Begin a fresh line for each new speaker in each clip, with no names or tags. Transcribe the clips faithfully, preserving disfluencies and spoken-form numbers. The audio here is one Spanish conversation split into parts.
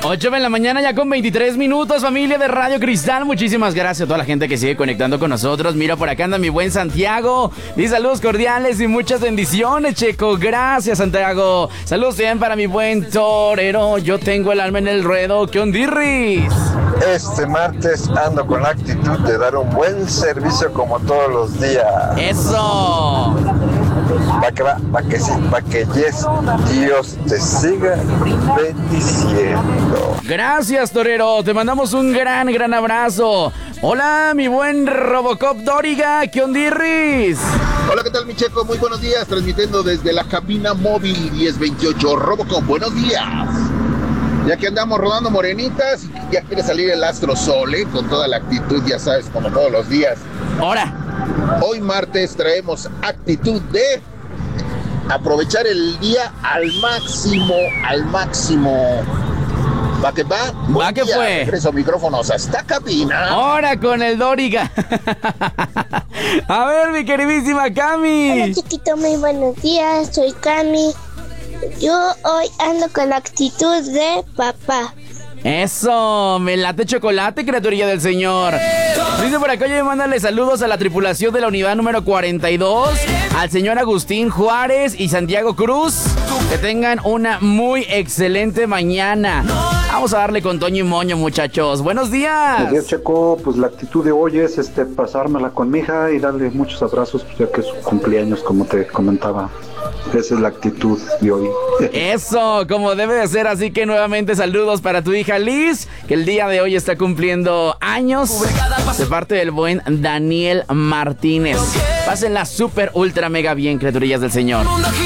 ocho de la mañana ya con veintitrés minutos, familia de Radio Cristal. Muchísimas gracias a toda la gente que sigue conectando con nosotros. Mira, por acá anda mi buen Santiago. Mis saludos cordiales y muchas bendiciones, Checo. Gracias, Santiago. Saludos también para mi buen torero. Yo tengo el alma en el ruedo. ¿Qué ondirris?
Este martes ando con la actitud de dar un buen servicio como todos los días.
¡Eso!
Para que va, para que sí, para que yes, Dios te siga bendiciendo.
Gracias, torero. Te mandamos un gran, gran abrazo. Hola, mi buen Robocop Dóriga. ¿Qué ondirris?
Hola, ¿qué tal, mi Checo? Muy buenos días. Transmitiendo desde la cabina móvil diez veintiocho. Robocop, buenos días. Ya que andamos rodando morenitas, ya quiere salir el astro sol, ¿eh? Con toda la actitud, ya sabes, como todos los días.
Ahora.
Hoy martes traemos actitud de aprovechar el día al máximo, al máximo. ¿Va que va?
¿Va que fue?
Regreso micrófonos a esta cabina.
Ahora con el Dóriga. A ver, mi queridísima Cami.
Hola, chiquito, muy buenos días. Soy Cami. Yo hoy ando con la actitud de papá.
Eso, me late chocolate, criaturilla del Señor. Dice por acá, oye, mándale saludos a la tripulación de la unidad número cuarenta y dos, al señor Agustín Juárez y Santiago Cruz. Que tengan una muy excelente mañana. Vamos a darle con Toño y Moño, muchachos. Buenos días.
Buenos días, Checo. Pues la actitud de hoy es este pasármela con mi hija y darle muchos abrazos, pues, ya que es su cumpleaños, como te comentaba. Esa es la actitud de hoy.
Eso, como debe de ser. Así que nuevamente saludos para tu hija Liz, que el día de hoy está cumpliendo años, de parte del buen Daniel Martínez. Pásenla súper, ultra, mega bien, criaturillas del Señor.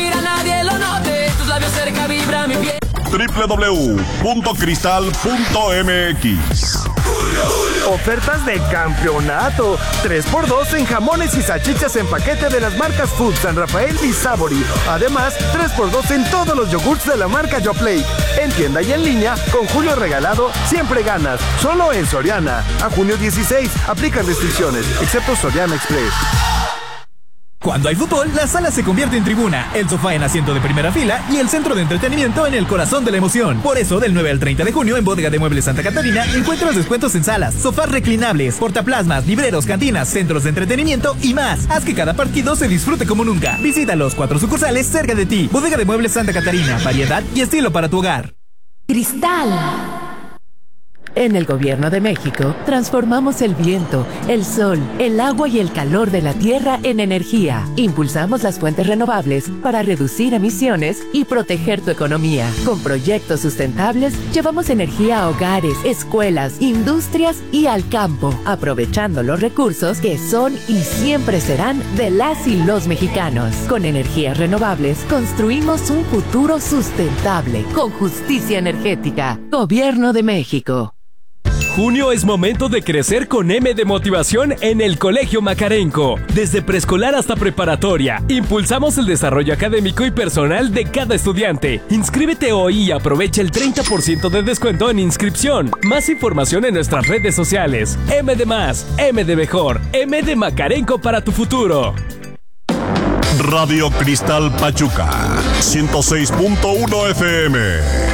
doble u doble u doble u punto cristal punto m x.
Ofertas de campeonato. tres por dos en jamones y salchichas en paquete de las marcas Food, San Rafael y Sabori. Además, tres por dos en todos los yogurts de la marca Yoplait. En tienda y en línea, con Julio Regalado, siempre ganas. Solo en Soriana. A junio dieciséis, aplican restricciones, excepto Soriana Express.
Cuando hay fútbol, la sala se convierte en tribuna, el sofá en asiento de primera fila y el centro de entretenimiento en el corazón de la emoción. Por eso, del nueve al treinta de junio en Bodega de Muebles Santa Catarina, encuentras descuentos en salas, sofás reclinables, portaplasmas, libreros, cantinas, centros de entretenimiento y más. Haz que cada partido se disfrute como nunca. Visita los cuatro sucursales cerca de ti. Bodega de Muebles Santa Catarina, variedad y estilo para tu hogar.
Cristal. En el Gobierno de México, transformamos el viento, el sol, el agua y el calor de la tierra en energía. Impulsamos las fuentes renovables para reducir emisiones y proteger tu economía. Con proyectos sustentables, llevamos energía a hogares, escuelas, industrias y al campo, aprovechando los recursos que son y siempre serán de las y los mexicanos. Con energías renovables, construimos un futuro sustentable, con justicia energética. Gobierno de México.
Junio es momento de crecer con M de Motivación en el Colegio Macarenco. Desde preescolar hasta preparatoria, impulsamos el desarrollo académico y personal de cada estudiante. Inscríbete hoy y aprovecha el treinta por ciento de descuento en inscripción. Más información en nuestras redes sociales. M de más, M de mejor, M de Macarenco para tu futuro.
Radio Cristal Pachuca, ciento seis punto uno F M.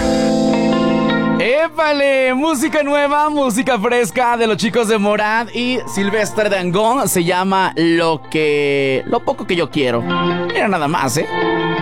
¡Épale! Música nueva, música fresca de los chicos de Morad y Silvestre Dangond. Se llama Lo que... Lo poco que yo quiero. Mira nada más, ¿eh?